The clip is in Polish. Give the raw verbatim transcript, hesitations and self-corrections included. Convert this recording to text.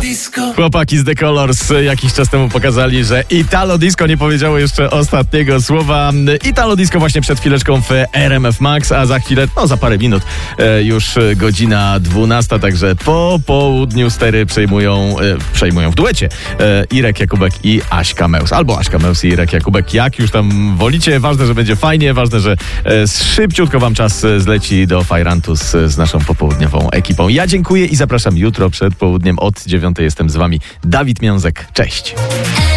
Disco. Chłopaki z The Colors jakiś czas temu pokazali, że Italo Disco nie powiedziało jeszcze ostatniego słowa. Italo Disco właśnie przed chwileczką w R M F Max, a za chwilę, no za parę minut e, już godzina dwunasta, także po południu stery przejmują, e, przejmują w duecie e, Irek Jakubek i Aśka Meus. Albo Aśka Meus i Irek Jakubek, jak już tam wolicie. Ważne, że będzie fajnie, ważne, że e, szybciutko wam czas zleci do Fajrantu z, z naszą popołudniową ekipą. Ja dziękuję i zapraszam jutro przed południem od dziewiątej. Jestem z wami Dawid Miązek. Cześć.